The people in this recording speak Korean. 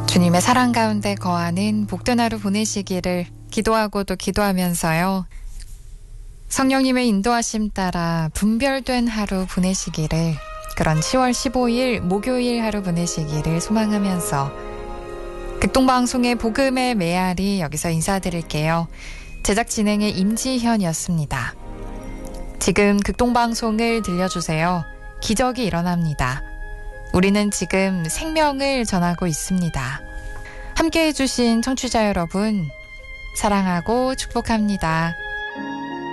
주님의 사랑 가운데 거하는 복된 하루 보내시기를 기도하고 또 기도하면서요. 성령님의 인도하심 따라 분별된 하루 보내시기를, 그런 10월 15일 목요일 하루 보내시기를 소망하면서 극동방송의 복음의 메아리 여기서 인사드릴게요. 제작 진행의 임지현이었습니다. 지금 극동방송을 들려주세요. 기적이 일어납니다. 우리는 지금 생명을 전하고 있습니다. 함께해 주신 청취자 여러분, 사랑하고 축복합니다.